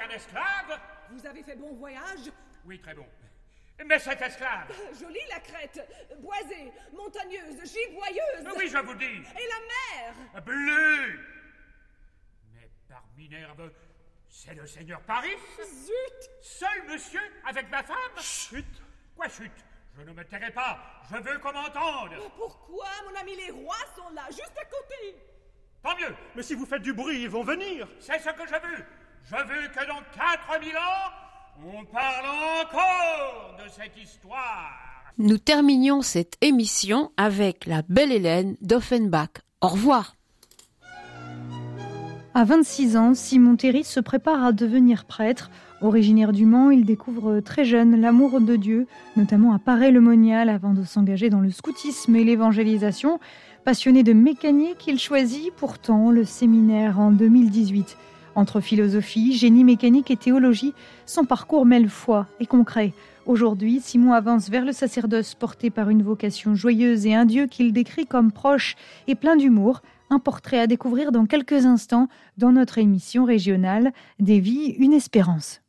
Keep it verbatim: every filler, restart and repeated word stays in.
qu'un esclave. Vous avez fait bon voyage? Oui, très bon. Mais cet esclave... Jolie la Crète, boisée, montagneuse, giboyeuse. Oui, je vous dis. Et la mer? Bleue. Mais par Minerve, c'est le seigneur Paris. Zut! Seul monsieur avec ma femme? Chut! Quoi chut? Je ne me tairai pas, je veux qu'on m'entende. Pourquoi, mon ami, les rois sont là, juste à côté? Tant mieux. Mais si vous faites du bruit, ils vont venir. C'est ce que je veux. Je veux que dans quatre mille ans, on parle encore de cette histoire. Nous terminions cette émission avec la belle Hélène d'Offenbach. Au revoir. À vingt-six ans, Simon Théry se prépare à devenir prêtre. Originaire du Mans, il découvre très jeune l'amour de Dieu, notamment à Paray-le-Monial, avant de s'engager dans le scoutisme et l'évangélisation. Passionné de mécanique, il choisit pourtant le séminaire en deux mille dix-huit. Entre philosophie, génie mécanique et théologie, son parcours mêle foi et concret. Aujourd'hui, Simon avance vers le sacerdoce porté par une vocation joyeuse et un Dieu qu'il décrit comme proche et plein d'humour. Un portrait à découvrir dans quelques instants dans notre émission régionale Des vies, une espérance.